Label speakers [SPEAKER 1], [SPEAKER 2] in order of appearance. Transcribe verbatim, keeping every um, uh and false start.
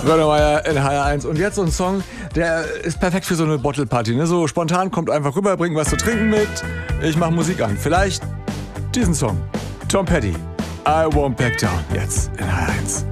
[SPEAKER 1] Grönemeyer in H R eins. Und jetzt so ein Song, der ist perfekt für so eine Bottle-Party. Ne? So spontan, kommt einfach rüber, bringt was zu trinken mit. Ich mach Musik an. Vielleicht diesen Song. Tom Petty. I Won't Back Down. Jetzt in H R eins.